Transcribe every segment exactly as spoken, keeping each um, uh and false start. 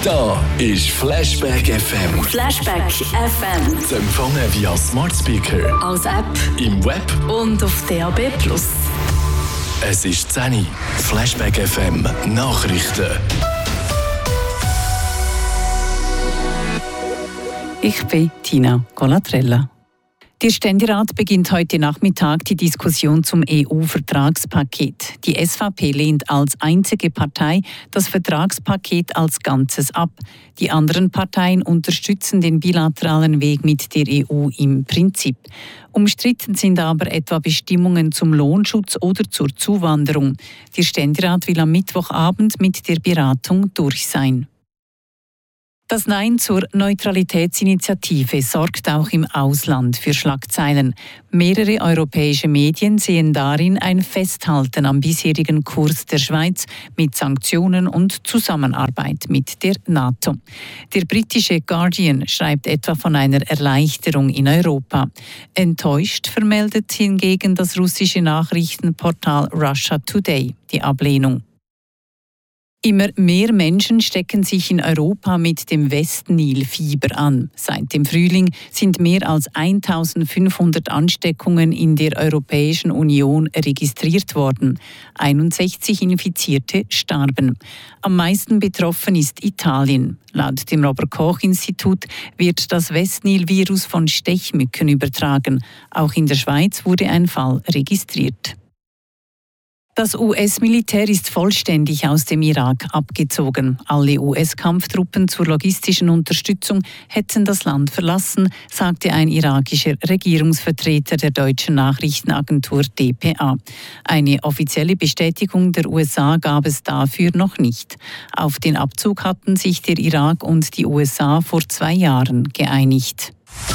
Da ist Flashback F M. Flashback F M. Zu empfangen via Smart Speaker, als App im Web und auf D A B plus. Es ist zehn Uhr. Flashback F M Nachrichten. Ich bin Tina Colatrella. Der Ständerat beginnt heute Nachmittag die Diskussion zum E U-Vertragspaket. Die S V P lehnt als einzige Partei das Vertragspaket als Ganzes ab. Die anderen Parteien unterstützen den bilateralen Weg mit der E U im Prinzip. Umstritten sind aber etwa Bestimmungen zum Lohnschutz oder zur Zuwanderung. Der Ständerat will am Mittwochabend mit der Beratung durch sein. Das Nein zur Neutralitätsinitiative sorgt auch im Ausland für Schlagzeilen. Mehrere europäische Medien sehen darin ein Festhalten am bisherigen Kurs der Schweiz mit Sanktionen und Zusammenarbeit mit der NATO. Der britische Guardian schreibt etwa von einer Erleichterung in Europa. Enttäuscht vermeldet hingegen das russische Nachrichtenportal Russia Today die Ablehnung. Immer mehr Menschen stecken sich in Europa mit dem Westnil-Fieber an. Seit dem Frühling sind mehr als eintausendfünfhundert Ansteckungen in der Europäischen Union registriert worden. einundsechzig Infizierte starben. Am meisten betroffen ist Italien. Laut dem Robert-Koch-Institut wird das Westnil-Virus von Stechmücken übertragen. Auch in der Schweiz wurde ein Fall registriert. Das U S-Militär ist vollständig aus dem Irak abgezogen. Alle U S-Kampftruppen zur logistischen Unterstützung hätten das Land verlassen, sagte ein irakischer Regierungsvertreter der deutschen Nachrichtenagentur D P A. Eine offizielle Bestätigung der U S A gab es dafür noch nicht. Auf den Abzug hatten sich der Irak und die U S A vor zwei Jahren geeinigt.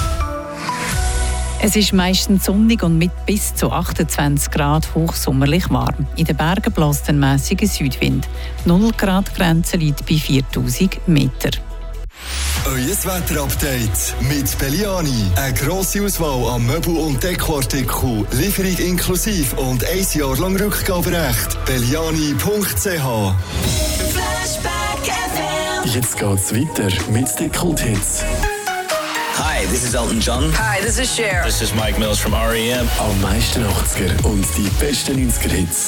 Es ist meistens sonnig und mit bis zu achtundzwanzig Grad hochsommerlich warm. In den Bergen bläst ein mäßiger Südwind. null Grad Grenze liegt bei viertausend Meter. Euer Wetterupdate mit Belliani. Eine grosse Auswahl an Möbel- und Dekoartikeln. Lieferung inklusive und ein Jahr lang Rückgaberecht. Belliani punkt c h. Flashback F M. Jetzt geht's weiter mit den Kulthits. Hi, this is Elton John. Hi, this is Cher. This is Mike Mills from R E M. Am meisten achtziger und die besten neunziger Hits.